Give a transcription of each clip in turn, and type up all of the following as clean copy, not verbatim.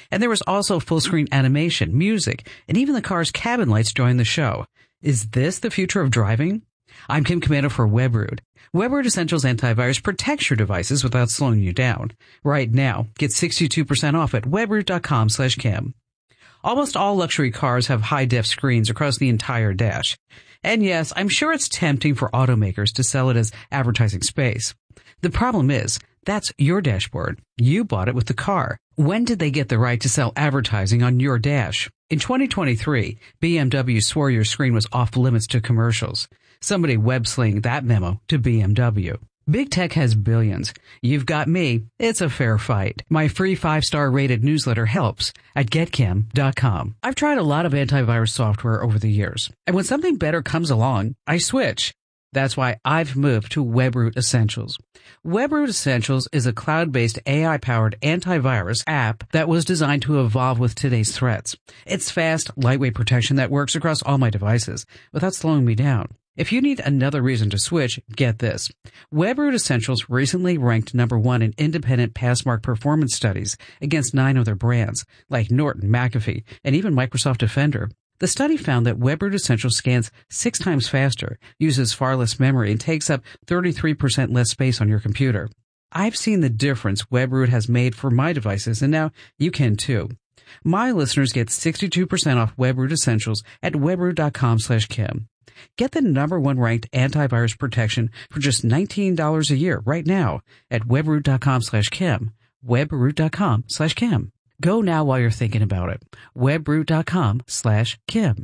And there was also full-screen animation, music, and even the car's cabin lights joined the show. Is this the future of driving? I'm Kim Komando for WebRoot. WebRoot Essentials Antivirus protects your devices without slowing you down. Right now, get 62% off at webroot.com/Kim. Almost all luxury cars have high-def screens across the entire dash. And yes, I'm sure it's tempting for automakers to sell it as advertising space. The problem is, that's your dashboard. You bought it with the car. When did they get the right to sell advertising on your dash? In 2023, BMW swore your screen was off limits to commercials. Somebody web-slinged that memo to BMW. Big Tech has billions. You've got me. It's a fair fight. My free 5-star rated newsletter helps at getkim.com. I've tried a lot of antivirus software over the years, and when something better comes along, I switch. That's why I've moved to WebRoot Essentials. WebRoot Essentials is a cloud-based AI-powered antivirus app that was designed to evolve with today's threats. It's fast, lightweight protection that works across all my devices without slowing me down. If you need another reason to switch, get this. WebRoot Essentials recently ranked #1 in independent Passmark performance studies against 9 other brands, like Norton, McAfee, and even Microsoft Defender. The study found that WebRoot Essentials scans 6 times faster, uses far less memory, and takes up 33% less space on your computer. I've seen the difference WebRoot has made for my devices, and now you can too. My listeners get 62% off WebRoot Essentials at webroot.com/Kim. Get the #1 ranked antivirus protection for just $19 a year right now at webroot.com/Kim. webroot.com/Kim. Go now while you're thinking about it. webroot.com/Kim.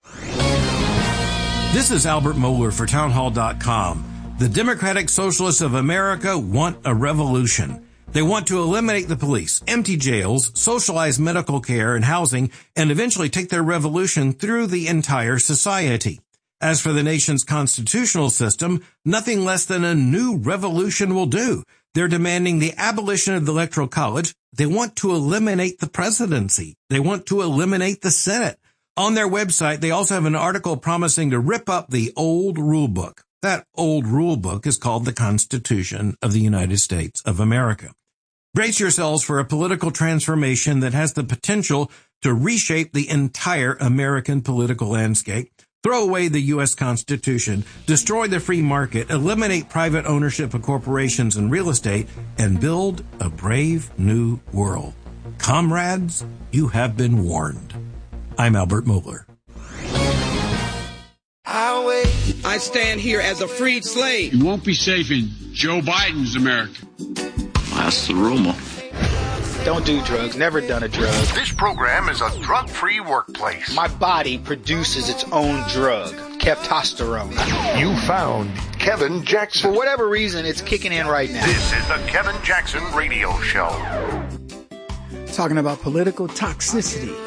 This is Albert Mohler for townhall.com. The Democratic Socialists of America want a revolution. They want to eliminate the police, empty jails, socialize medical care and housing, and eventually take their revolution through the entire society. As for the nation's constitutional system, nothing less than a new revolution will do. They're demanding the abolition of the Electoral College. They want to eliminate the presidency. They want to eliminate the Senate. On their website, they also have an article promising to rip up the old rule book. That old rule book is called the Constitution of the United States of America. Brace yourselves for a political transformation that has the potential to reshape the entire American political landscape. Throw away the U.S. Constitution, destroy the free market, eliminate private ownership of corporations and real estate, and build a brave new world. Comrades, you have been warned. I'm Albert Mohler. I stand here as a freed slave. You won't be safe in Joe Biden's America. That's the rumor. Don't do drugs. Never done a drug. This program is a drug-free workplace. My body produces its own drug, testosterone. You found Kevin Jackson. For whatever reason, it's kicking in right now. This is the Kevin Jackson Radio Show. Talking about political toxicity.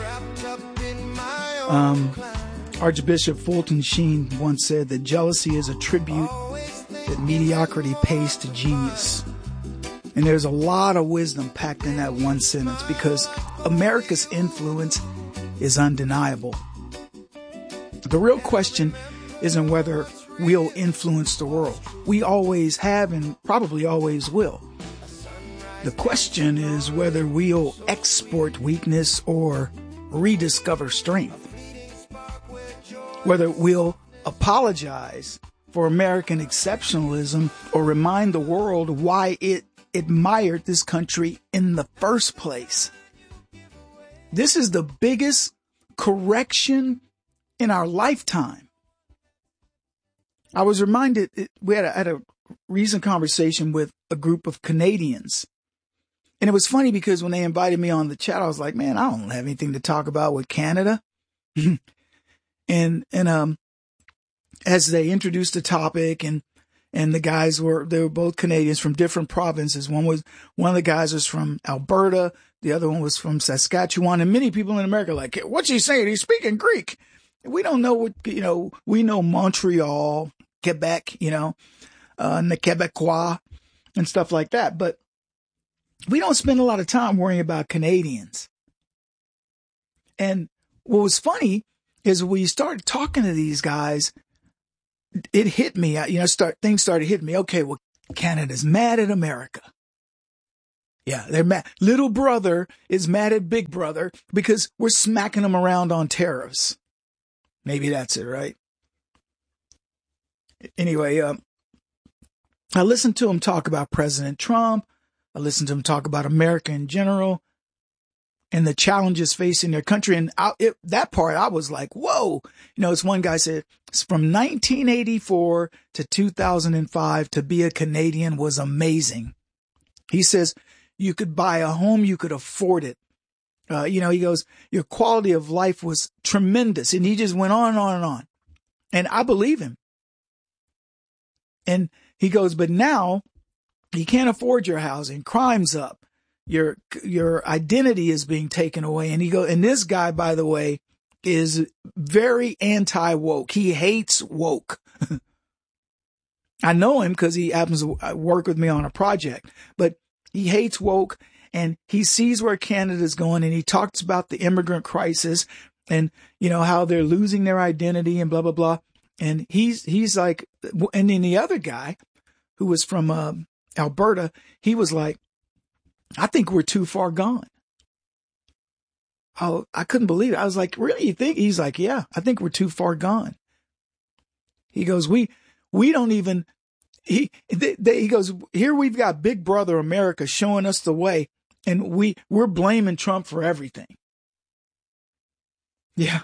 Archbishop Fulton Sheen once said that jealousy is a tribute that mediocrity pays to genius. And there's a lot of wisdom packed in that one sentence because America's influence is undeniable. The real question isn't whether we'll influence the world. We always have and probably always will. The question is whether we'll export weakness or rediscover strength. Whether we'll apologize for American exceptionalism or remind the world why it admired this country in the first place. This is the biggest correction in our lifetime. I was reminded, we had a recent conversation with a group of Canadians. And it was funny because when they invited me on the chat, I was like, man, I don't have anything to talk about with Canada. and as they introduced the topic and the guys they were both Canadians from different provinces. One of the guys was from Alberta. The other one was from Saskatchewan. And many people in America are like, what's he saying? He's speaking Greek. We don't know what, we know Montreal, Quebec, and the Quebecois and stuff like that. But we don't spend a lot of time worrying about Canadians. And what was funny is when you started talking to these guys, it hit me, things started hitting me. Okay, well, Canada's mad at America. Yeah, they're mad. Little brother is mad at big brother because we're smacking them around on tariffs. Maybe that's it, right? Anyway, I listened to him talk about President Trump. I listened to him talk about America in general and the challenges facing their country. And that part, I was like, whoa. You know, it's one guy said, from 1984 to 2005, to be a Canadian was amazing. He says, you could buy a home, you could afford it. He goes, your quality of life was tremendous. And he just went on and on and on. And I believe him. And he goes, but now you can't afford your housing. Crime's up. Your identity is being taken away. And and this guy, by the way, is very anti-woke. He hates woke. I know him because he happens to work with me on a project, but he hates woke and he sees where Canada's going, and he talks about the immigrant crisis and, how they're losing their identity and blah, blah, blah. And he's like, and then the other guy who was from Alberta, he was like, I think we're too far gone. Oh, I couldn't believe it. I was like, really? You think? He's like, yeah, I think we're too far gone. He goes, we don't even, he goes, here we've got Big Brother America showing us the way, and we're blaming Trump for everything. Yeah.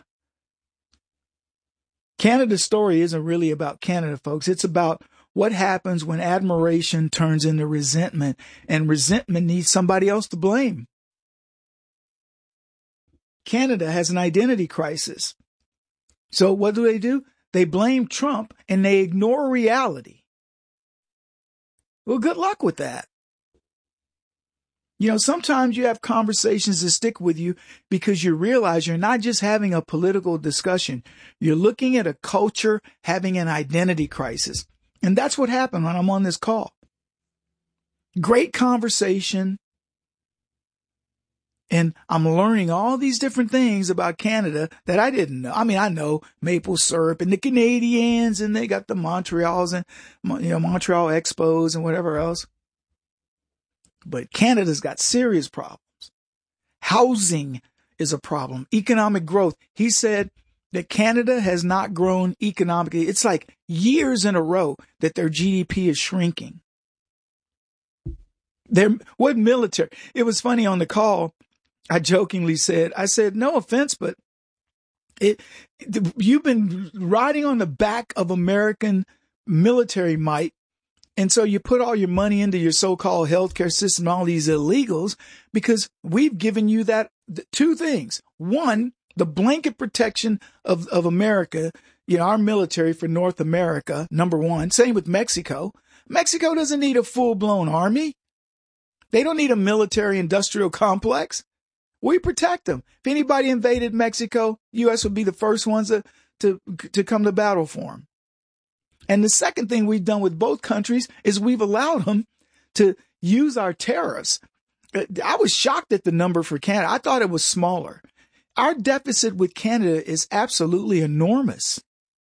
Canada's story isn't really about Canada, folks. It's about what happens when admiration turns into resentment, and resentment needs somebody else to blame. Canada has an identity crisis. So what do? They blame Trump and they ignore reality. Well, good luck with that. Sometimes you have conversations that stick with you because you realize you're not just having a political discussion. You're looking at a culture having an identity crisis. And that's what happened when I'm on this call. Great conversation. And I'm learning all these different things about Canada that I didn't know. I mean, I know maple syrup and the Canadians, and they got the Montreals and, Montreal Expos and whatever else. But Canada's got serious problems. Housing is a problem. Economic growth. He said that Canada has not grown economically. It's like years in a row that their GDP is shrinking. What military? It was funny on the call. I jokingly said, no offense, but you've been riding on the back of American military might. And so you put all your money into your so-called healthcare system, all these illegals, because we've given you that two things. One, the blanket protection of America, our military for North America, number one. Same with Mexico. Mexico doesn't need a full-blown army. They don't need a military industrial complex. We protect them. If anybody invaded Mexico, U.S. would be the first ones to come to battle for them. And the second thing we've done with both countries is we've allowed them to use our tariffs. I was shocked at the number for Canada. I thought it was smaller. Our deficit with Canada is absolutely enormous.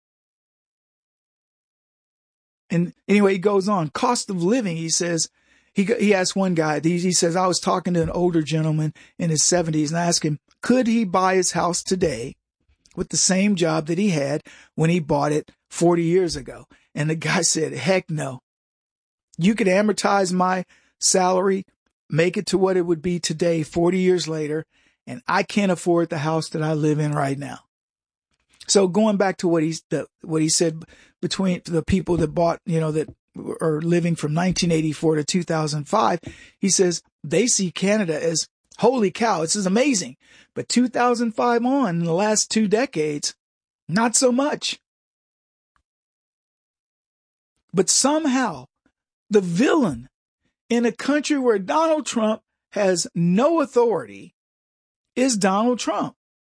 And anyway, he goes on. Cost of living, he says. He asked one guy, he says, I was talking to an older gentleman in his 70s, and I asked him, could he buy his house today with the same job that he had when he bought it 40 years ago? And the guy said, heck no. You could amortize my salary, make it to what it would be today, 40 years later, and I can't afford the house that I live in right now. So going back to what he said between the people that bought, that are living from 1984 to 2005, he says they see Canada as, holy cow, this is amazing. But 2005 on, in the last 2 decades, not so much. But somehow, the villain in a country where Donald Trump has no authority is Donald Trump.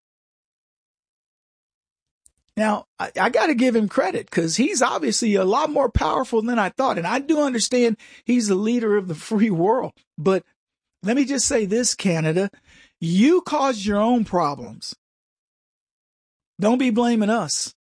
Now, I got to give him credit because he's obviously a lot more powerful than I thought. And I do understand he's the leader of the free world. But let me just say this, Canada, you caused your own problems. Don't be blaming us.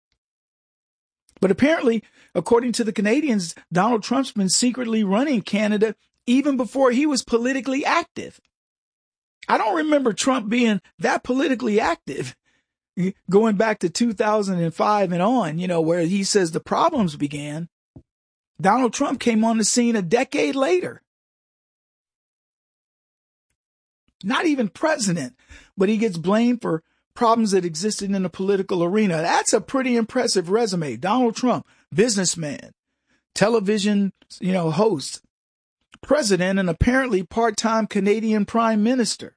But apparently, according to the Canadians, Donald Trump's been secretly running Canada even before he was politically active. I don't remember Trump being that politically active going back to 2005 and on, where he says the problems began. Donald Trump came on the scene a decade later. Not even president, but he gets blamed for problems that existed in the political arena. That's a pretty impressive resume. Donald Trump, businessman, television, host, president, and apparently part-time Canadian prime minister.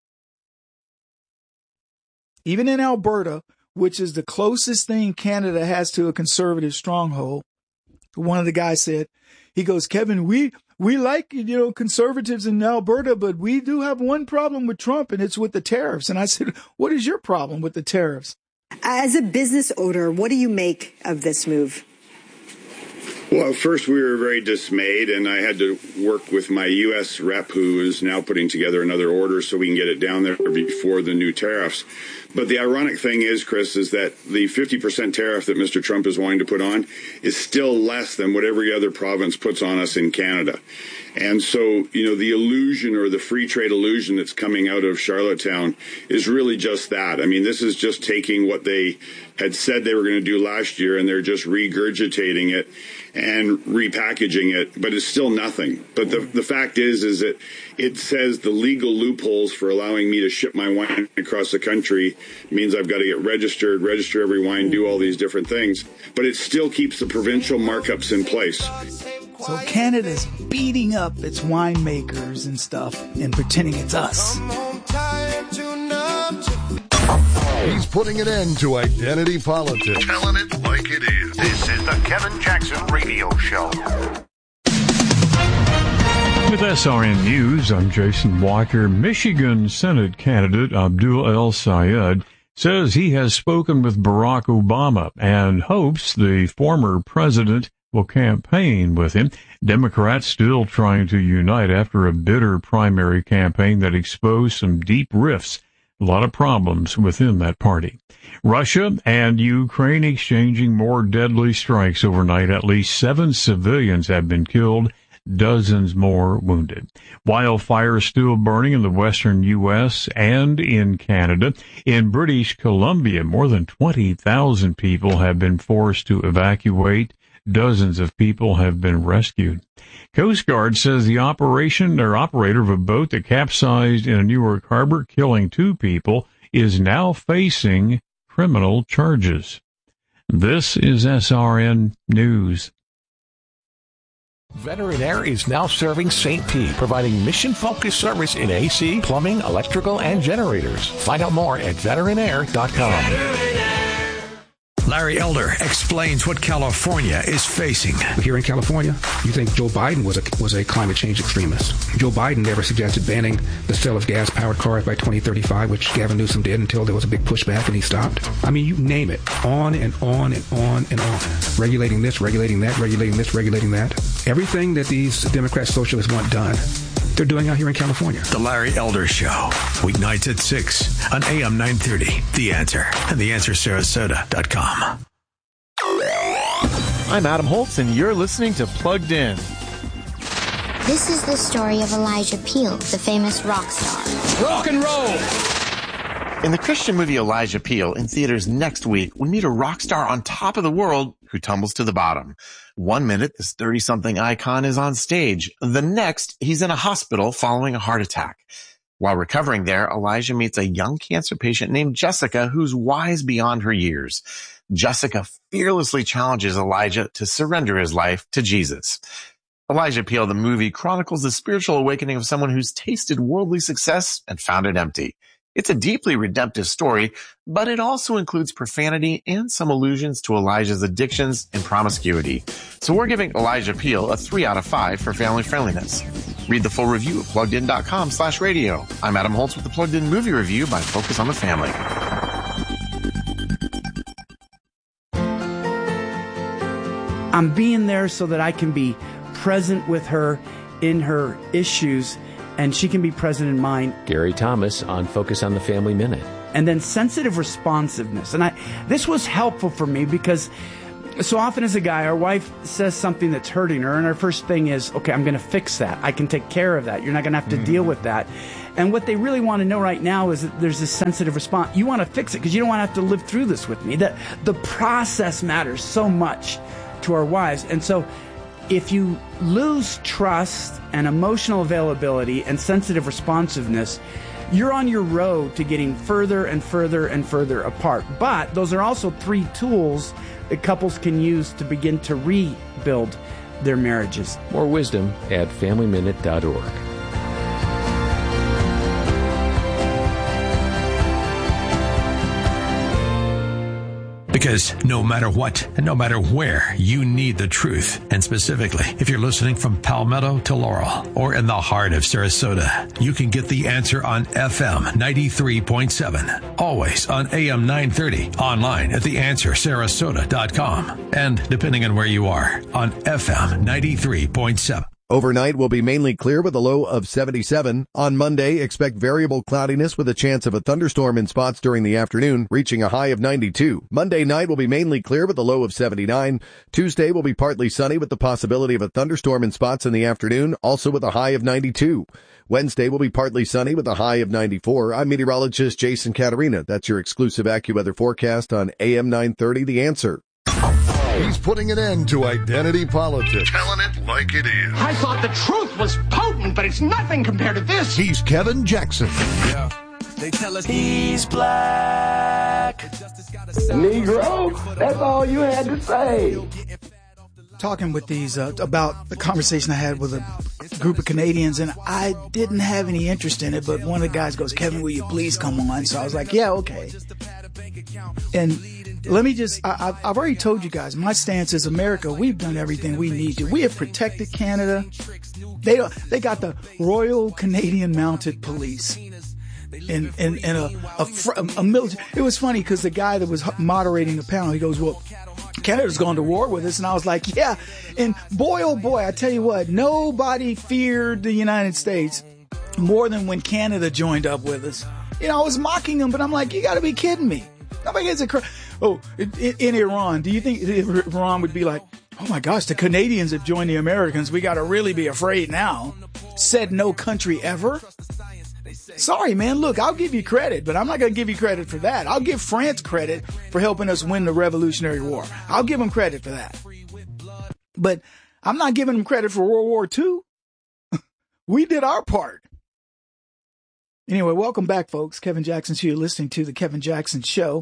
Even in Alberta, which is the closest thing Canada has to a conservative stronghold, one of the guys said, he goes, Kevin, we like, conservatives in Alberta, but we do have one problem with Trump, and it's with the tariffs. And I said, what is your problem with the tariffs? As a business owner, what do you make of this move? Well, first, we were very dismayed, and I had to work with my U.S. rep, who is now putting together another order so we can get it down there before the new tariffs. But the ironic thing is, Chris, is that the 50% tariff that Mr. Trump is wanting to put on is still less than what every other province puts on us in Canada. And so, the illusion, or the free trade illusion that's coming out of Charlottetown, is really just that. I mean, this is just taking what they had said they were going to do last year, and they're just regurgitating it and repackaging it, but it's still nothing. But the fact is that it says the legal loopholes for allowing me to ship my wine across the country means I've got to get register every wine, do all these different things. But it still keeps the provincial markups in place. So Canada's beating up its winemakers and stuff and pretending it's us. He's putting an end to identity politics. Telling it like it is. This is the Kevin Jackson Radio Show. With SRN News, I'm Jason Walker. Michigan Senate candidate Abdul El Sayed says he has spoken with Barack Obama and hopes the former president will campaign with him. Democrats still trying to unite after a bitter primary campaign that exposed some deep rifts. A lot of problems within that party. Russia and Ukraine exchanging more deadly strikes overnight. At least 7 civilians have been killed, dozens more wounded. Wildfires still burning in the western U.S. and in Canada. In British Columbia, more than 20,000 people have been forced to evacuate. Dozens of people have been rescued. Coast Guard says the operator of a boat that capsized in a Newark harbor, killing 2 people, is now facing criminal charges. This is SRN News. Veteran Air is now serving St. Pete, providing mission-focused service in AC, plumbing, electrical, and generators. Find out more at veteranair.com. Larry Elder explains what California is facing. Here in California, you think Joe Biden was a climate change extremist. Joe Biden never suggested banning the sale of gas-powered cars by 2035, which Gavin Newsom did until there was a big pushback and he stopped. I mean, you name it. On and on and on and on. Regulating this, regulating that, regulating this, regulating that. Everything that these Democrat socialists want done, they're doing out here in California. The Larry Elder Show, weeknights at 6 on AM 930. The Answer and theanswersarasota.com. I'm Adam Holtz, and you're listening to Plugged In. This is the story of Elijah Peel, the famous rock star. Rock and roll! In the Christian movie Elijah Peel, in theaters next week, we meet a rock star on top of the world who tumbles to the bottom. 1 minute, this 30-something icon is on stage. The next, he's in a hospital following a heart attack. While recovering there, Elijah meets a young cancer patient named Jessica who's wise beyond her years. Jessica fearlessly challenges Elijah to surrender his life to Jesus. Elijah Peel, the movie, chronicles the spiritual awakening of someone who's tasted worldly success and found it empty. It's a deeply redemptive story, but it also includes profanity and some allusions to Elijah's addictions and promiscuity. So we're giving Elijah Peel a 3 out of 5 for family friendliness. Read the full review at pluggedin.com/radio. I'm Adam Holtz with the Plugged In Movie Review by Focus on the Family. I'm being there so that I can be present with her in her issues, and she can be present in mine. Gary Thomas on Focus on the Family Minute. And then sensitive responsiveness. And this was helpful for me because So often as a guy, our wife says something that's hurting her, and our first thing is, okay, I'm going to fix that. I can take care of that. You're not going to have to deal with that. And what they really want to know right now is that there's this sensitive response. You want to fix it because you don't want to have to live through this with me. That the process matters so much to our wives. And so if you lose trust and emotional availability and sensitive responsiveness, you're on your road to getting further and further and further apart. But those are also 3 tools that couples can use to begin to rebuild their marriages. More wisdom at FamilyMinute.org. Because no matter what and no matter where, you need the truth. And specifically, if you're listening from Palmetto to Laurel or in the heart of Sarasota, you can get the answer on FM 93.7. Always on AM 930. Online at theanswersarasota.com. And depending on where you are, on FM 93.7. Overnight will be mainly clear with a low of 77. On Monday, expect variable cloudiness with a chance of a thunderstorm in spots during the afternoon, reaching a high of 92. Monday night will be mainly clear with a low of 79. Tuesday will be partly sunny with the possibility of a thunderstorm in spots in the afternoon, also with a high of 92. Wednesday will be partly sunny with a high of 94. I'm meteorologist Jason Caterina. That's your exclusive AccuWeather forecast on AM 930, The Answer. He's putting an end to identity politics. Telling it like it is. I thought the truth was potent, but it's nothing compared to this. He's Kevin Jackson. Yeah. They tell us he's black. Negro, that's all you had to say. Talking with these about the conversation I had with a group of Canadians, and I didn't have any interest in it, but one of the guys goes, Kevin, will you please come on? So I was like, yeah, okay. And let me just, I've already told you guys, my stance is America, we've done everything we need to. We have protected Canada. They got the Royal Canadian Mounted Police and a military. It was funny because the guy that was moderating the panel, he goes, well, Canada's gone to war with us. And I was like, yeah. And boy, oh boy, I tell you what, nobody feared the United States more than when Canada joined up with us. You know, I was mocking them, but I'm like, you got to be kidding me. Nobody gets a in Iran, do you think Iran would be like, oh my gosh, the Canadians have joined the Americans. We got to really be afraid now. Said no country ever. Sorry, man. Look, I'll give you credit, but I'm not going to give you credit for that. I'll give France credit for helping us win the Revolutionary War. I'll give them credit for that. But I'm not giving them credit for World War II. We did our part. Anyway, welcome back, folks. Kevin Jackson's here. You're listening to The Kevin Jackson Show.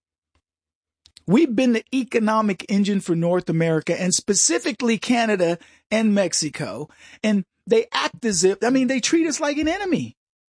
We've been the economic engine for North America and specifically Canada and Mexico. And they act as if, they treat us like an enemy.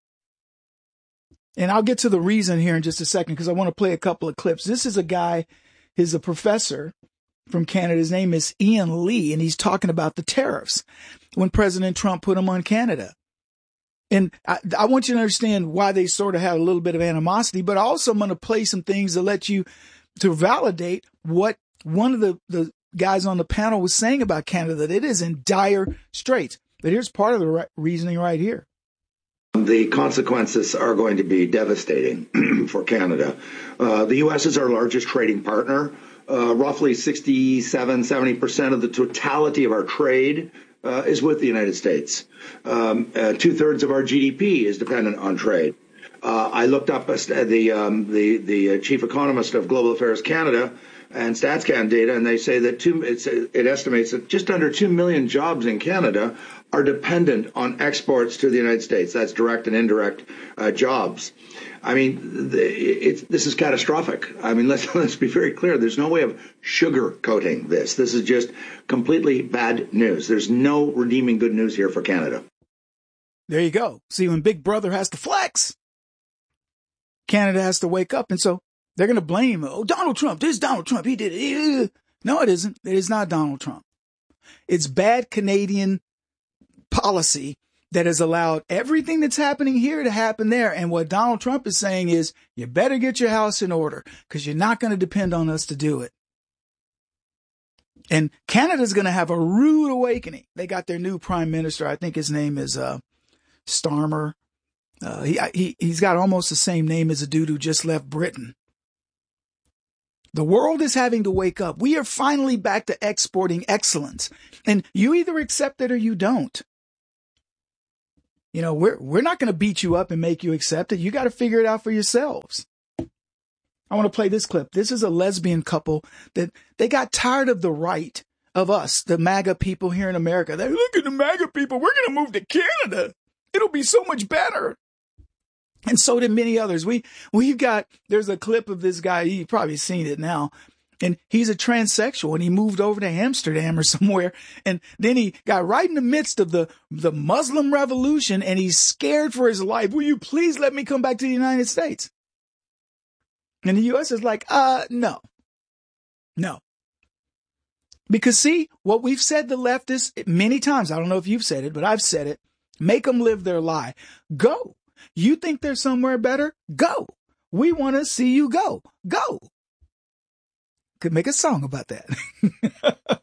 And I'll get to the reason here in just a second because I want to play a couple of clips. This is a guy, he's a professor from Canada. His name is Ian Lee, and he's talking about the tariffs when President Trump put them on Canada. And I want you to understand why they sort of have a little bit of animosity, but also I'm going to play some things to let you to validate what one of the guys on the panel was saying about Canada, that it is in dire straits. But here's part of the reasoning right here. The consequences are going to be devastating for Canada. The U.S. is our largest trading partner. Roughly 70% of the totality of our trade is with the United States. 2/3 of our GDP is dependent on trade. I looked up the chief economist of Global Affairs Canada and StatsCan data, and they say that it estimates that just under 2 million jobs in Canada are dependent on exports to the United States. That's direct and indirect jobs. This is catastrophic. Let's be very clear. There's no way of sugarcoating this. This is just completely bad news. There's no redeeming good news here for Canada. There you go. See, when Big Brother has to flex, Canada has to wake up. And so they're going to blame, Donald Trump. This is Donald Trump. He did it. No, it isn't. It is not Donald Trump. It's bad Canadian policy that has allowed everything that's happening here to happen there. And what Donald Trump is saying is, you better get your house in order because you're not going to depend on us to do it. And Canada's going to have a rude awakening. They got their new prime minister. I think his name is Starmer. He's got almost the same name as a dude who just left Britain. The world is having to wake up. We are finally back to exporting excellence. And you either accept it or you don't. You know, we're not going to beat you up and make you accept it. You got to figure it out for yourselves. I want to play this clip. This is a lesbian couple that they got tired of the right of us, the MAGA people here in America. They're, look at the MAGA people. We're going to move to Canada. It'll be so much better. And so did many others. There's a clip of this guy. You've probably seen it now. And he's a transsexual and he moved over to Amsterdam or somewhere. And then he got right in the midst of the Muslim revolution and he's scared for his life. Will you please let me come back to the United States? And the U.S. is like, no. Because see, what we've said the leftists many times, I don't know if you've said it, but I've said it, make them live their lie. Go. You think there's somewhere better? Go. We want to see you go. Go. Could make a song about that.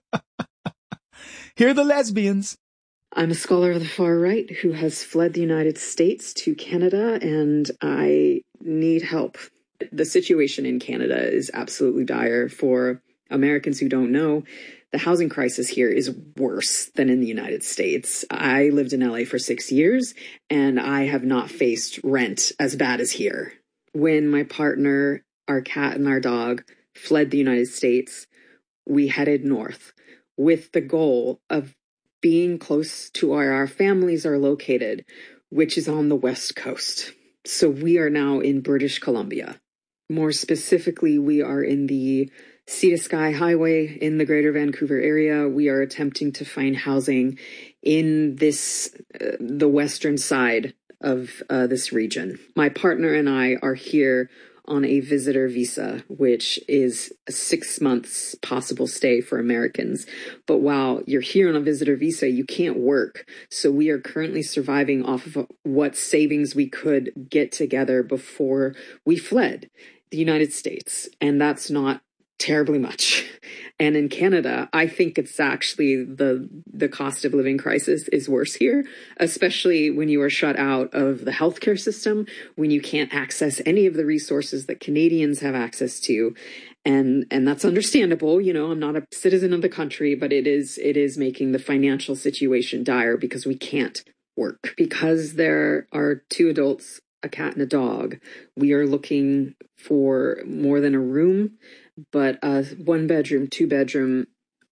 Here are the lesbians. I'm a scholar of the far right who has fled the United States to Canada, and I need help. The situation in Canada is absolutely dire. For Americans who don't know, the housing crisis here is worse than in the United States. I lived in LA for 6 years, and I have not faced rent as bad as here. When my partner, our cat, and our dog fled the United States, we headed north with the goal of being close to where our families are located, which is on the West Coast. So we are now in British Columbia. More specifically, we are in the Sea to Sky Highway in the Greater Vancouver area. We are attempting to find housing in the western side of this region. My partner and I are here on a visitor visa, which is a 6 months possible stay for Americans. But while you're here on a visitor visa, you can't work. So we are currently surviving off of what savings we could get together before we fled the United States. And that's not terribly much. And in Canada, I think it's actually the cost of living crisis is worse here, especially when you are shut out of the healthcare system, when you can't access any of the resources that Canadians have access to. And that's understandable. You know, I'm not a citizen of the country, but it is making the financial situation dire because we can't work. Because there are 2 adults, a cat and a dog, we are looking for more than a room, but a 1-bedroom, 2-bedroom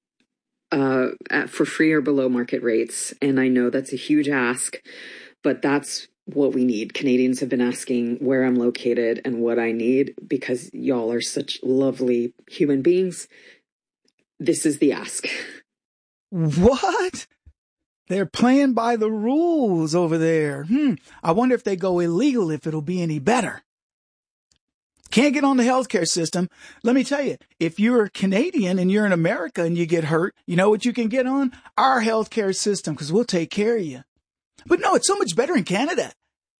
for free or below market rates. And I know that's a huge ask, but that's what we need. Canadians have been asking where I'm located and what I need because y'all are such lovely human beings. This is the ask. What? They're playing by the rules over there. I wonder if they go illegal, if it'll be any better. Can't get on the healthcare system. Let me tell you, if you're Canadian and you're in America and you get hurt, you know what you can get on? Our healthcare system, because we'll take care of you. But no, it's so much better in Canada.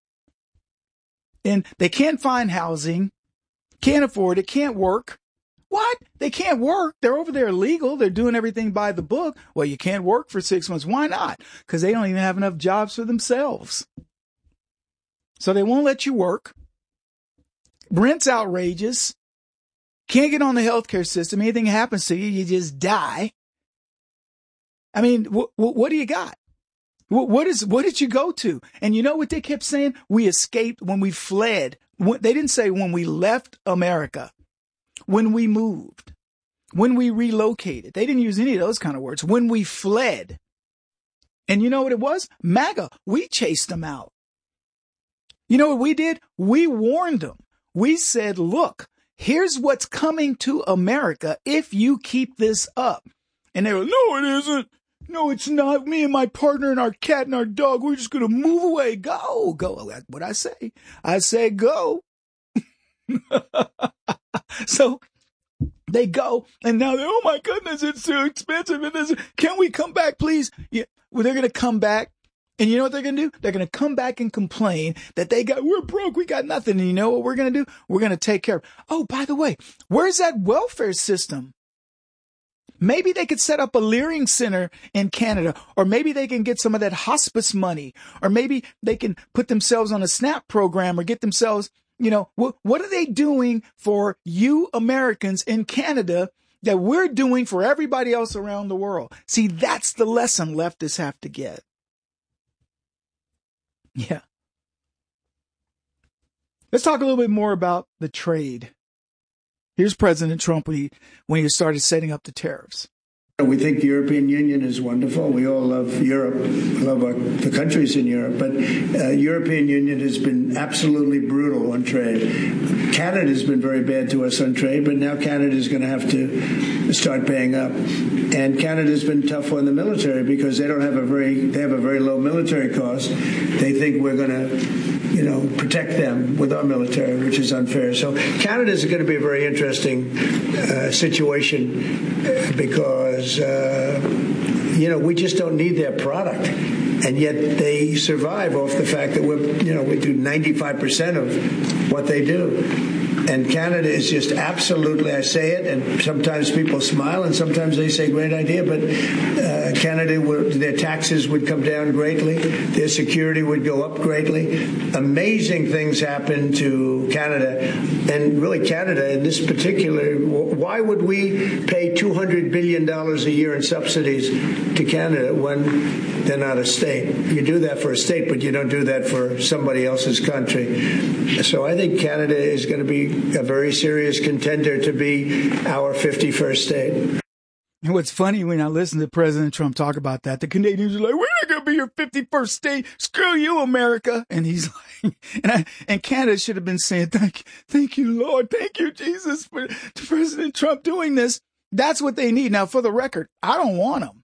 And they can't find housing, can't afford it, can't work. What? They can't work. They're over there illegal. They're doing everything by the book. Well, you can't work for 6 months. Why not? Because they don't even have enough jobs for themselves. So they won't let you work. Rent's outrageous. Can't get on the healthcare system. Anything happens to you, you just die. I mean, what do you got? What did you go to? And you know what they kept saying? We escaped when we fled. They didn't say when we left America, when we moved, when we relocated. They didn't use any of those kind of words. When we fled. And you know what it was? MAGA. We chased them out. You know what we did? We warned them. We said, look, here's what's coming to America if you keep this up. And they were, no, it isn't. No, it's not. Me and my partner and our cat and our dog, we're just going to move away. Go. That's what I say. I say go. So they go, and now they're, oh my goodness, it's so expensive. Can we come back, please? Yeah, well, they're going to come back. And you know what they're going to do? They're going to come back and complain that we're broke, we got nothing. And you know what we're going to do? We're going to take care of. Oh, by the way, where's that welfare system? Maybe they could set up a Leering Center in Canada, or maybe they can get some of that hospice money, or maybe they can put themselves on a SNAP program or get themselves You know, what are they doing for you Americans in Canada that we're doing for everybody else around the world? See, that's the lesson leftists have to get. Yeah. Let's talk a little bit more about the trade. Here's President Trump when he started setting up the tariffs. We think the European Union is wonderful. We all love Europe, love the countries in Europe. But European Union has been absolutely brutal on trade. Canada has been very bad to us on trade, but now Canada is going to have to start paying up. And Canada has been tough on the military because they have a very low military cost. They think we're going to, protect them with our military, which is unfair. So Canada is going to be a very interesting situation because, we just don't need their product. And yet they survive off the fact that we do 95% of what they do. And Canada is just absolutely, I say it, and sometimes people smile and sometimes they say great idea, but Canada, their taxes would come down greatly. Their security would go up greatly. Amazing things happen to Canada. And really Canada in this particular, why would we pay $200 billion a year in subsidies to Canada when they're not a state? You do that for a state, but you don't do that for somebody else's country. So I think Canada is going to be a very serious contender to be our 51st state. And what's funny when I listen to President Trump talk about that, the Canadians are like, we're not going to be your 51st state. Screw you, America. And he's like, and Canada should have been saying, thank you, Lord. Thank you, Jesus, for President Trump doing this. That's what they need. Now, for the record, I don't want them.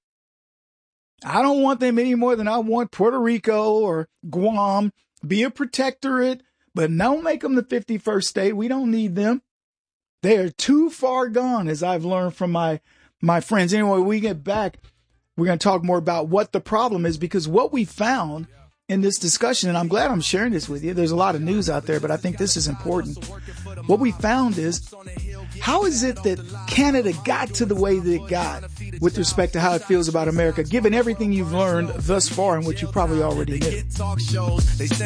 I don't want them any more than I want Puerto Rico or Guam. Be a protectorate, but don't make them the 51st state. We don't need them. They are too far gone, as I've learned from my friends. Anyway, when we get back, we're going to talk more about what the problem is, because what we found in this discussion, and I'm glad I'm sharing this with you. There's a lot of news out there, but I think this is important. What we found is, how is it that Canada got to the way that it got with respect to how it feels about America, given everything you've learned thus far and what you probably already knew? This is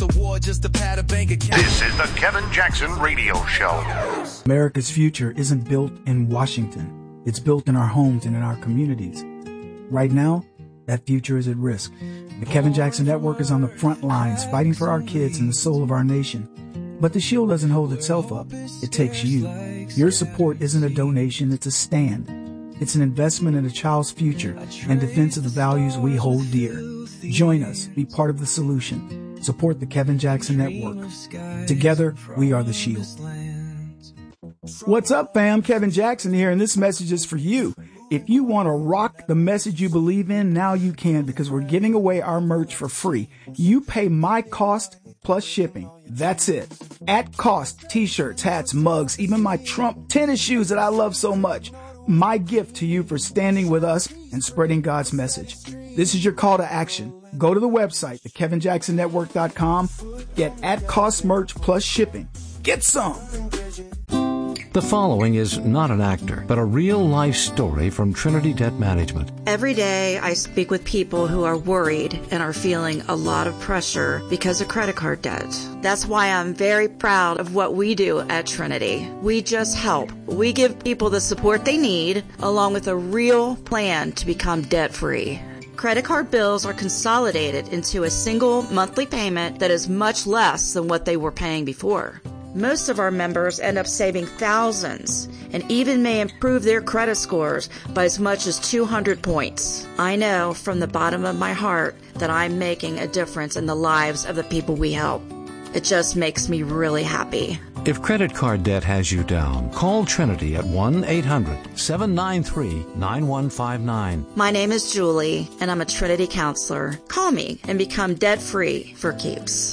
the Kevin Jackson Radio Show. America's future isn't built in Washington. It's built in our homes and in our communities. Right now, that future is at risk. The Kevin Jackson Network is on the front lines fighting for our kids and the soul of our nation. But the shield doesn't hold itself up. It takes you. Your support isn't a donation, it's a stand. It's an investment in a child's future and defense of the values we hold dear. Join us. Be part of the solution. Support the Kevin Jackson Network. Together, we are the shield. What's up, fam? Kevin Jackson here, and this message is for you. If you want to rock the message you believe in, now you can, because we're giving away our merch for free. You pay my cost plus shipping. That's it. At cost, t-shirts, hats, mugs, even my Trump tennis shoes that I love so much. My gift to you for standing with us and spreading God's message. This is your call to action. Go to the website, thekevinjacksonnetwork.com. Get at cost merch plus shipping. Get some. The following is not an actor, but a real-life story from Trinity Debt Management. Every day I speak with people who are worried and are feeling a lot of pressure because of credit card debt. That's why I'm very proud of what we do at Trinity. We just help. We give people the support they need, along with a real plan to become debt-free. Credit card bills are consolidated into a single monthly payment that is much less than what they were paying before. Most of our members end up saving thousands and even may improve their credit scores by as much as 200 points. I know from the bottom of my heart that I'm making a difference in the lives of the people we help. It just makes me really happy. If credit card debt has you down, call Trinity at 1-800-793-9159. My name is Julie, and I'm a Trinity counselor. Call me and become debt-free for keeps.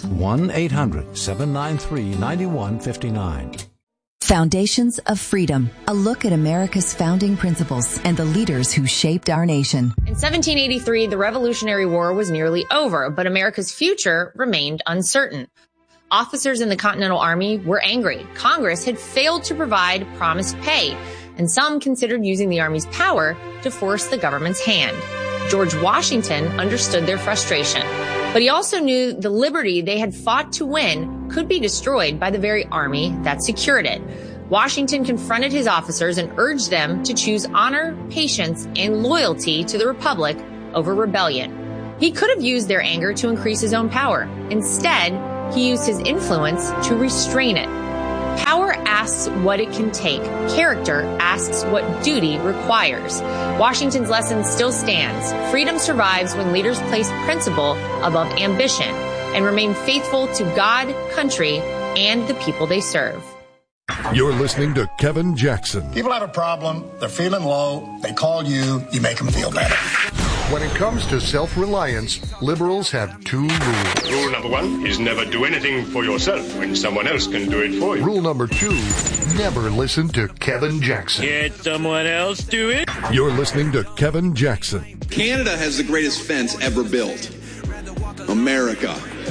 1-800-793-9159. Foundations of Freedom, a look at America's founding principles and the leaders who shaped our nation. In 1783, the Revolutionary War was nearly over, but America's future remained uncertain. Officers in the Continental Army were angry. Congress had failed to provide promised pay, and some considered using the Army's power to force the government's hand. George Washington understood their frustration, But he also knew the liberty they had fought to win could be destroyed by the very army that secured it. Washington confronted his officers and urged them to choose honor, patience, and loyalty to the Republic over rebellion. He could have used their anger to increase his own power. Instead, he used his influence to restrain it. Power asks what it can take. Character asks what duty requires. Washington's lesson still stands. Freedom survives when leaders place principle above ambition and remain faithful to God, country, and the people they serve. You're listening to Kevin Jackson. People have a problem, they're feeling low, they call you, you make them feel better. When it comes to self-reliance, liberals have two rules. Rule number one is never do anything for yourself when someone else can do it for you. Rule number two, never listen to Kevin Jackson. Can't someone else do it? You're listening to Kevin Jackson. Canada has the greatest fence ever built. America.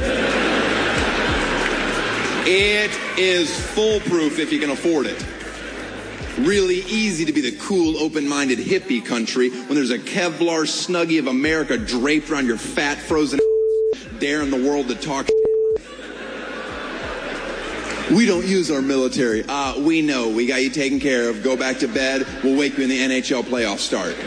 It is foolproof if you can afford it. Really easy to be the cool, open-minded hippie country when there's a Kevlar Snuggie of America draped around your fat, frozen daring the world to talk. We don't use our military. We know. We got you taken care of. Go back to bed. We'll wake you when the NHL playoffs start.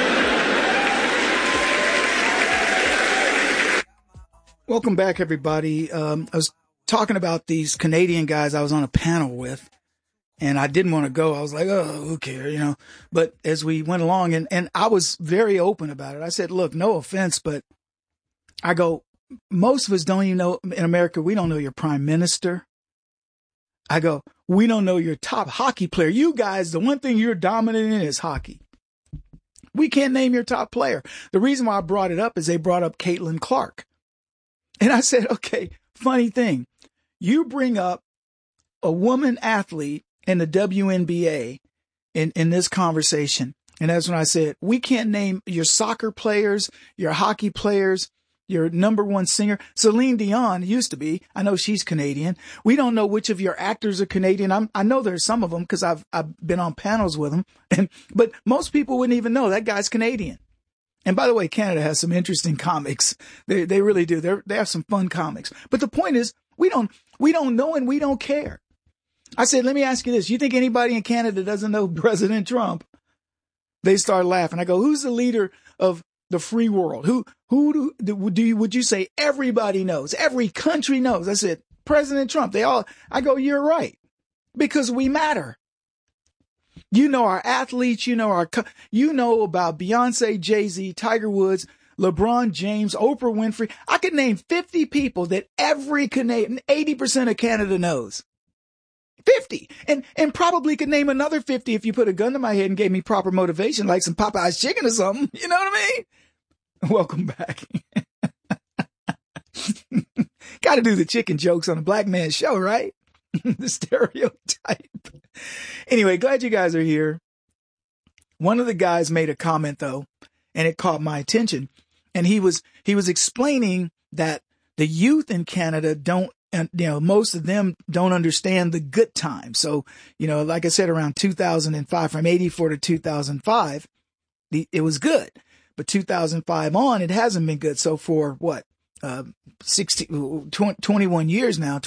Welcome back, everybody. I was talking about these Canadian guys I was on a panel with. And I didn't want to go. I was like, oh, who cares, you know? But as we went along, and I was very open about it. I said, look, no offense, but I go, most of us don't even know, in America, we don't know your prime minister. I go, we don't know your top hockey player. You guys, the one thing you're dominant in is hockey. We can't name your top player. The reason why I brought it up is they brought up Caitlin Clark. And I said, okay, funny thing. You bring up a woman athlete in the WNBA in this conversation. And that's when I said, we can't name your soccer players, your hockey players, your number one singer. Celine Dion used to be. I know she's Canadian. We don't know which of your actors are Canadian. I know there's some of them because I've been on panels with them. But most people wouldn't even know that guy's Canadian. And by the way, Canada has some interesting comics. They really do. They have some fun comics. But the point is, we don't know and we don't care. I said, let me ask you this. You think anybody in Canada doesn't know President Trump? They start laughing. I go, who's the leader of the free world? Would you say everybody knows? Every country knows. I said, President Trump. I go, you're right. Because we matter. You know our athletes. You know about Beyonce, Jay-Z, Tiger Woods, LeBron James, Oprah Winfrey. I could name 50 people that every Canadian, 80% of Canada knows. 50. And probably could name another 50 if you put a gun to my head and gave me proper motivation, like some Popeye's chicken or something. You know what I mean? Welcome back. Got to do the chicken jokes on a black man's show, right? The stereotype. Anyway, glad you guys are here. One of the guys made a comment, though, and it caught my attention. And he was explaining that the youth in Canada most of them don't understand the good times. So, like I said, around 2005, from 84 to 2005, it was good. But 2005 on, it hasn't been good. So for 21 years now,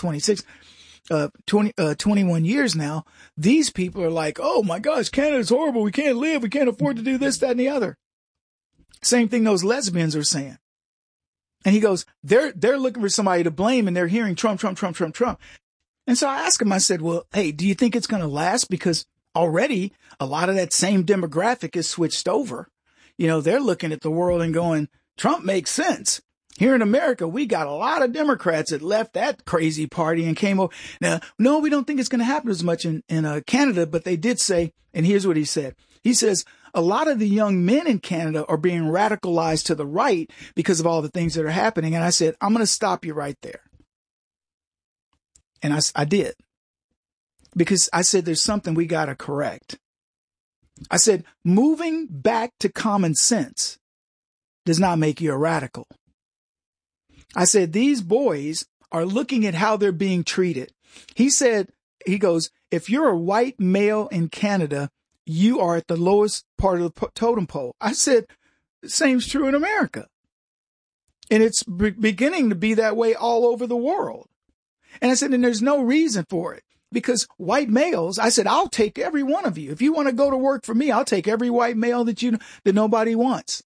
21 years now, these people are like, oh my gosh, Canada's horrible. We can't live. We can't afford to do this, that, and the other. Same thing those lesbians are saying. And he goes, they're looking for somebody to blame, and they're hearing Trump, Trump, Trump, Trump, Trump. And so I asked him, I said, well, hey, do you think it's going to last? Because already a lot of that same demographic is switched over. They're looking at the world and going, Trump makes sense. Here in America, we got a lot of Democrats that left that crazy party and came over. Now, no, we don't think it's going to happen as much in Canada, but they did say, and here's what he said. He says, a lot of the young men in Canada are being radicalized to the right because of all the things that are happening. And I said, I'm going to stop you right there. And I did. Because I said, there's something we got to correct. I said, moving back to common sense does not make you a radical. I said, these boys are looking at how they're being treated. He goes, if you're a white male in Canada, you are at the lowest part of the totem pole. I said, same's true in America. And it's beginning to be that way all over the world. And I said, and there's no reason for it. Because white males, I said, I'll take every one of you. If you want to go to work for me, I'll take every white male that nobody wants.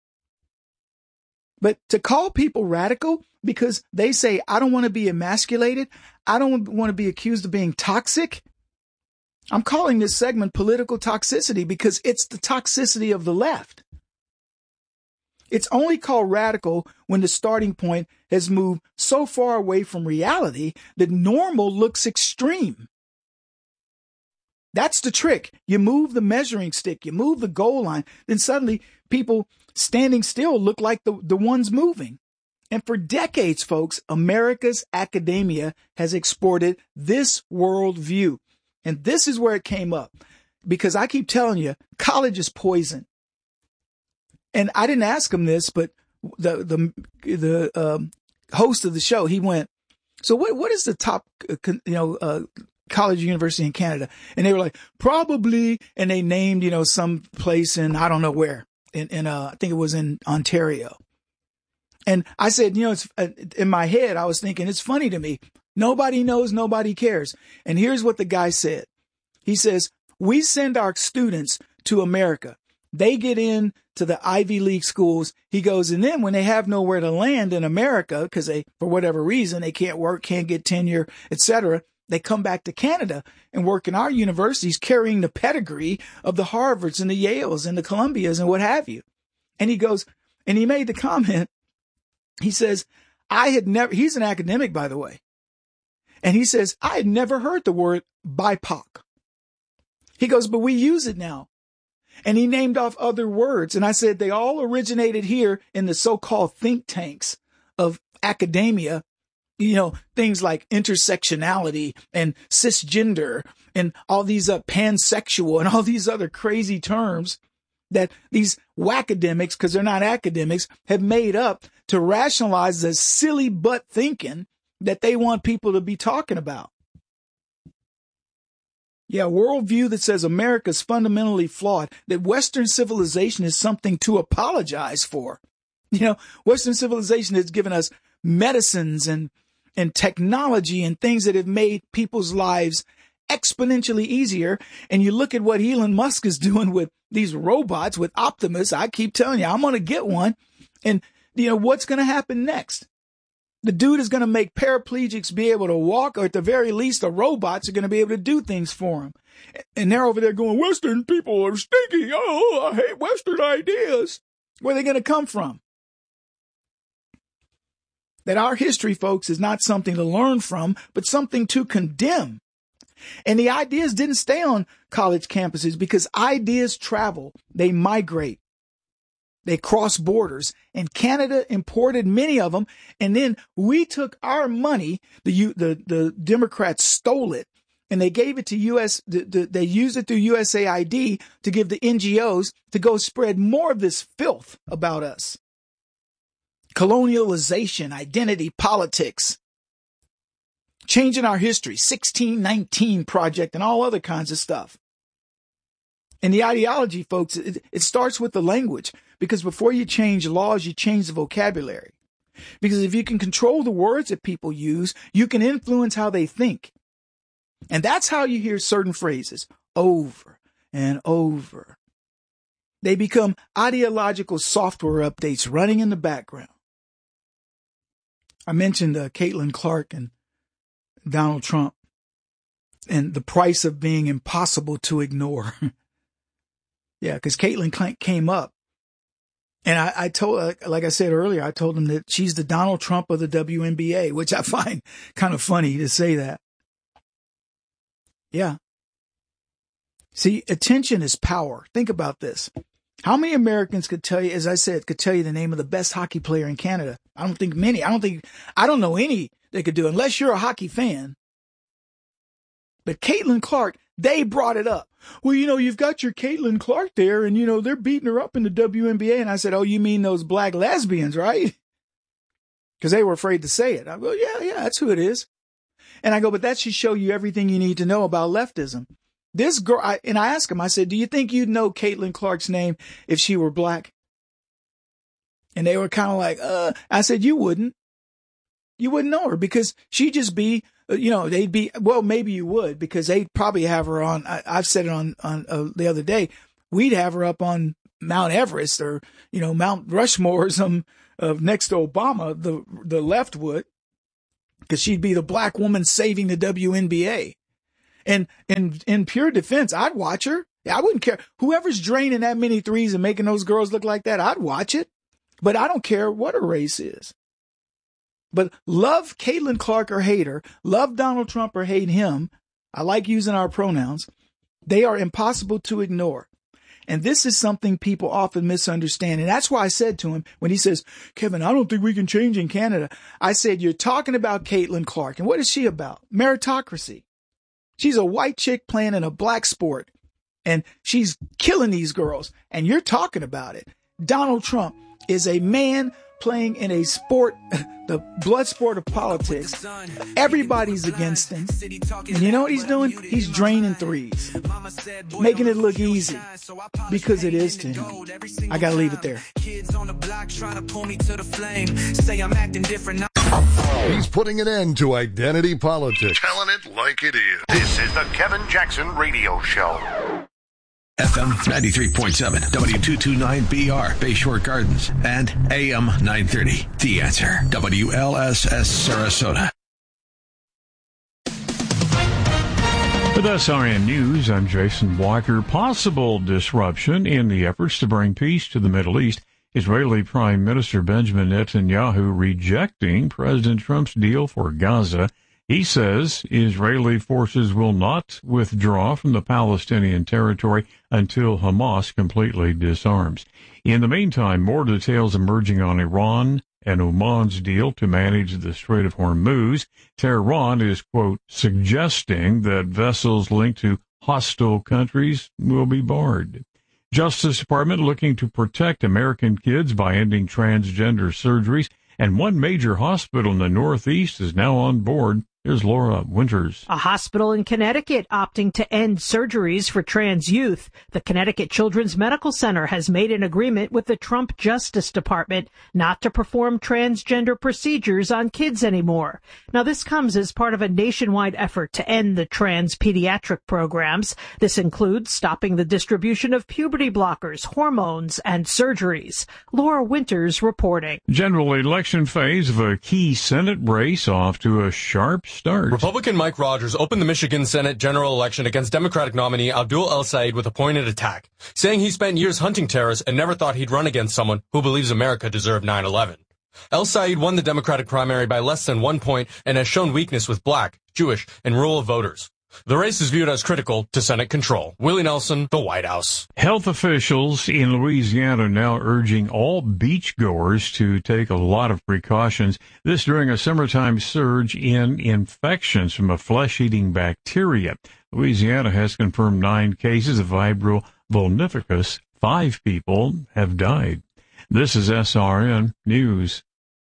But to call people radical because they say, I don't want to be emasculated, I don't want to be accused of being toxic. I'm calling this segment political toxicity because it's the toxicity of the left. It's only called radical when the starting point has moved so far away from reality that normal looks extreme. That's the trick. You move the measuring stick, you move the goal line, then suddenly people standing still look like the ones moving. And for decades, folks, America's academia has exported this worldview. And this is where it came up. Because I keep telling you, college is poison. And I didn't ask him this, but the host of the show, he went, so what is the top, college university in Canada? And they were like, probably, and they named, some place in, I don't know where, I think it was in Ontario. And I said, it's in my head, I was thinking, it's funny to me. Nobody knows, nobody cares. And here's what the guy said. He says, we send our students to America. They get in to the Ivy League schools. He goes, and then when they have nowhere to land in America, because they, for whatever reason, they can't work, can't get tenure, etc., they come back to Canada and work in our universities carrying the pedigree of the Harvards and the Yales and the Columbias and what have you. And he goes, and he made the comment, he says, he's an academic, by the way. And he says, I had never heard the word BIPOC. He goes, but we use it now. And he named off other words. And I said, they all originated here in the so-called think tanks of academia. Things like intersectionality and cisgender and all these pansexual and all these other crazy terms that these whackademics, because they're not academics, have made up to rationalize the silly butt thinking that they want people to be talking about. Yeah, a worldview that says America's fundamentally flawed, that Western civilization is something to apologize for. Western civilization has given us medicines and technology and things that have made people's lives exponentially easier. And you look at what Elon Musk is doing with these robots, with Optimus. I keep telling you, I'm going to get one. And, what's going to happen next? The dude is going to make paraplegics be able to walk, or at the very least, the robots are going to be able to do things for them. And they're over there going, Western people are stinky. Oh, I hate Western ideas. Where are they going to come from? That our history, folks, is not something to learn from, but something to condemn. And the ideas didn't stay on college campuses because ideas travel. They migrate. They cross borders, and Canada imported many of them. And then we took our money. The Democrats stole it, and they gave it to they used it through USAID to give the NGOs to go spread more of this filth about us. Colonialization, identity politics, changing our history, 1619 Project, and all other kinds of stuff. And the ideology, folks, it starts with the language, because before you change laws, you change the vocabulary. Because if you can control the words that people use, you can influence how they think. And that's how you hear certain phrases over and over. They become ideological software updates running in the background. I mentioned Caitlin Clark and Donald Trump and the price of being impossible to ignore. Yeah, because Caitlin came up, and I told, like I said earlier, I told him that she's the Donald Trump of the WNBA, which I find kind of funny to say that. Yeah. See, attention is power. Think about this. How many Americans could tell you, as I said, could tell you the name of the best hockey player in Canada? I don't think many. I don't know any that could do it, unless you're a hockey fan. But Caitlin Clark, they brought it up. Well, you've got your Caitlin Clark there, and, they're beating her up in the WNBA. And I said, oh, you mean those black lesbians, right? Because they were afraid to say it. I go, yeah, that's who it is. And I go, but that should show you everything you need to know about leftism. This girl, I asked him, I said, do you think you'd know Caitlin Clark's name if she were black? And they were kind of like, I said, you wouldn't know her because she'd just be, they'd be, well, maybe you would because they'd probably have her on. I've said it on the other day. We'd have her up on Mount Everest or, Mount Rushmore or some next to Obama, the left would, because she'd be the black woman saving the WNBA. And in pure defense, I'd watch her. I wouldn't care. Whoever's draining that many threes and making those girls look like that, I'd watch it. But I don't care what her race is. But love Caitlin Clark or hate her, love Donald Trump or hate him. I like using our pronouns. They are impossible to ignore. And this is something people often misunderstand. And that's why I said to him when he says, Kevin, I don't think we can change in Canada. I said, you're talking about Caitlin Clark. And what is she about? Meritocracy. She's a white chick playing in a black sport. And she's killing these girls. And you're talking about it. Donald Trump is a man playing in a sport, the blood sport of politics. Everybody's against him. And you know what he's doing? He's draining threes, making it look easy because it is to him. I got to leave it there. He's putting an end to identity politics. Telling it like it is. This is the Kevin Jackson Radio Show. FM 93.7, W229BR, Bayshore Gardens, and AM 930. The Answer, WLSS Sarasota. With SRN News, I'm Jason Walker. Possible disruption in the efforts to bring peace to the Middle East. Israeli Prime Minister Benjamin Netanyahu rejecting President Trump's deal for Gaza. He says Israeli forces will not withdraw from the Palestinian territory until Hamas completely disarms. In the meantime, more details emerging on Iran and Oman's deal to manage the Strait of Hormuz. Tehran is, quote, suggesting that vessels linked to hostile countries will be barred. Justice Department looking to protect American kids by ending transgender surgeries. And one major hospital in the Northeast is now on board. Here's Laura Winters. A hospital in Connecticut opting to end surgeries for trans youth. The Connecticut Children's Medical Center has made an agreement with the Trump Justice Department not to perform transgender procedures on kids anymore. Now, this comes as part of a nationwide effort to end the trans pediatric programs. This includes stopping the distribution of puberty blockers, hormones, and surgeries. Laura Winters reporting. General election phase of a key Senate race off to a sharp start. Republican Mike Rogers opened the Michigan Senate general election against Democratic nominee Abdul El-Sayed with a pointed attack, saying he spent years hunting terrorists and never thought he'd run against someone who believes America deserved 9/11. El-Sayed won the Democratic primary by less than 1 point and has shown weakness with black, Jewish, and rural voters. The race is viewed as critical to Senate control. Willie Nelson, the White House. Health officials in Louisiana now urging all beachgoers to take a lot of precautions. This during a summertime surge in infections from a flesh-eating bacteria. Louisiana has confirmed 9 cases of Vibrio vulnificus. 5 people have died. This is SRN News.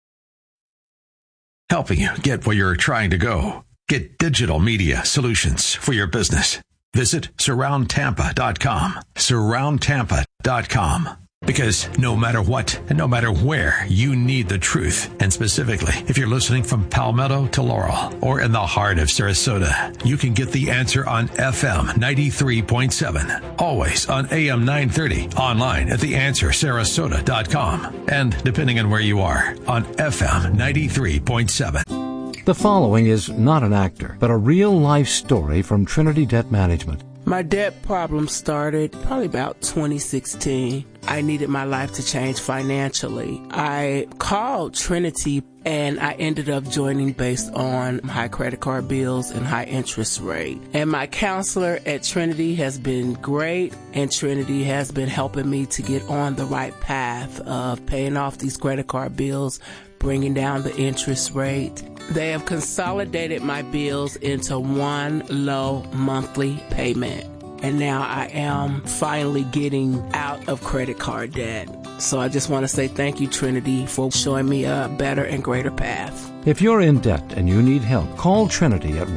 Helping you get where you're trying to go. Get digital media solutions for your business. Visit surroundtampa.com. Surroundtampa.com. Because no matter what and no matter where, you need the truth. And specifically, if you're listening from Palmetto to Laurel or in the heart of Sarasota, you can get the answer on FM 93.7. Always on AM 930. Online at theanswersarasota.com. And depending on where you are, on FM 93.7. The following is not an actor, but a real-life story from Trinity Debt Management. My debt problem started probably about 2016. I needed my life to change financially. I called Trinity and I ended up joining based on high credit card bills and high interest rate. And my counselor at Trinity has been great, and Trinity has been helping me to get on the right path of paying off these credit card bills, bringing down the interest rate. They have consolidated my bills into one low monthly payment. And now I am finally getting out of credit card debt. So I just want to say thank you, Trinity, for showing me a better and greater path. If you're in debt and you need help, call Trinity at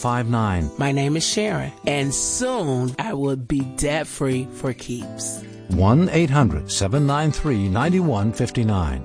1-800-793-9159. My name is Sharon, and soon I will be debt-free for keeps. 1-800-793-9159.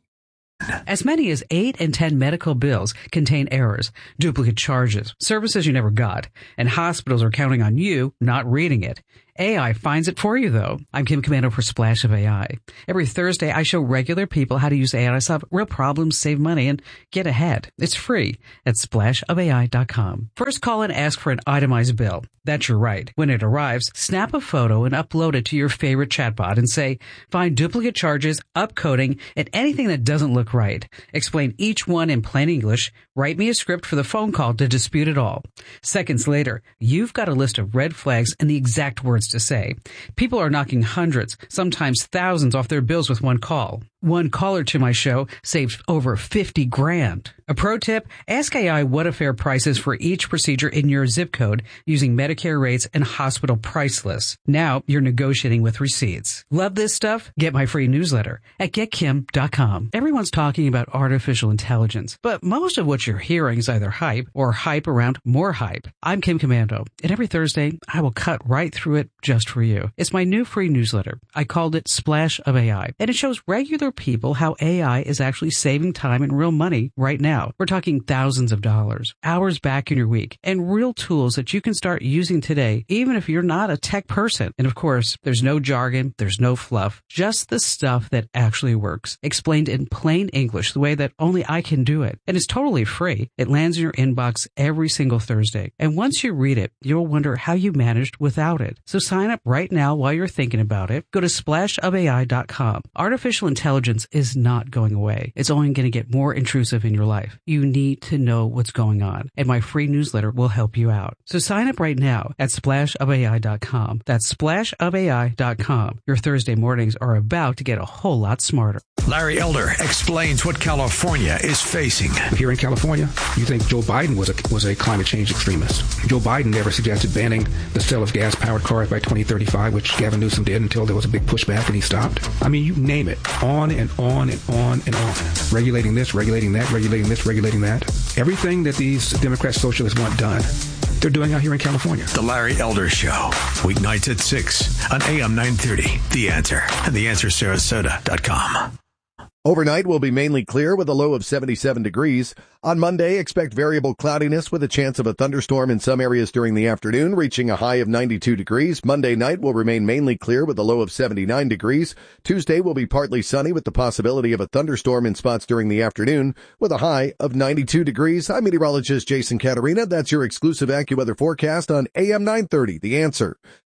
As many as 8 in 10 medical bills contain errors, duplicate charges, services you never got, and hospitals are counting on you not reading it. AI finds it for you, though. I'm Kim Komando for Splash of AI. Every Thursday, I show regular people how to use AI to solve real problems, save money, and get ahead. It's free at splashofai.com. First, call and ask for an itemized bill. That's your right. When it arrives, snap a photo and upload it to your favorite chatbot and say, find duplicate charges, upcoding, and anything that doesn't look right. Explain each one in plain English. Write me a script for the phone call to dispute it all. Seconds later, you've got a list of red flags and the exact words to say. People are knocking hundreds, sometimes thousands off their bills with one call. One caller to my show saved over $50,000. A pro tip, ask AI what a fair price is for each procedure in your zip code using Medicare rates and hospital price lists. Now you're negotiating with receipts. Love this stuff? Get my free newsletter at getkim.com. Everyone's talking about artificial intelligence, but most of what you're hearing is either hype or hype around more hype. I'm Kim Komando, and every Thursday I will cut right through it just for you. It's my new free newsletter. I called it Splash of AI, and it shows regular people how AI is actually saving time and real money right now. We're talking thousands of dollars, hours back in your week, and real tools that you can start using today, even if you're not a tech person. And of course, there's no jargon, there's no fluff, just the stuff that actually works, explained in plain English the way that only I can do it. And it's totally free. It lands in your inbox every single Thursday. And once you read it, you'll wonder how you managed without it. So sign up right now while you're thinking about it. Go to splashofai.com. Artificial intelligence is not going away. It's only going to get more intrusive in your life. You need to know what's going on, and my free newsletter will help you out. So sign up right now at splashofai.com. That's splashofai.com. Your Thursday mornings are about to get a whole lot smarter. Larry Elder explains what California is facing. Here in California, you think Joe Biden was a climate change extremist. Joe Biden never suggested banning the sale of gas-powered cars by 2035, which Gavin Newsom did until there was a big pushback and he stopped. I mean, you name it. On and on and on and on. Regulating this, regulating that, regulating this, regulating that. Everything that these Democrat socialists want done, they're doing out here in California. The Larry Elder Show, weeknights at 6 on AM 930. The Answer and theanswersarasota.com. Overnight will be mainly clear with a low of 77 degrees. On Monday, expect variable cloudiness with a chance of a thunderstorm in some areas during the afternoon, reaching a high of 92 degrees. Monday night will remain mainly clear with a low of 79 degrees. Tuesday will be partly sunny with the possibility of a thunderstorm in spots during the afternoon with a high of 92 degrees. I'm meteorologist Jason Caterina. That's your exclusive AccuWeather forecast on AM 930. The Answer.